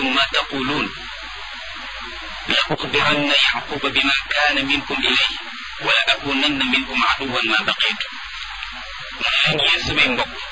ما تقولون لأخبرن يعقوب بما كان منكم إليه ولا أكونن منكم عدوا ما بقيت. mu ne leen yéen samay mbokk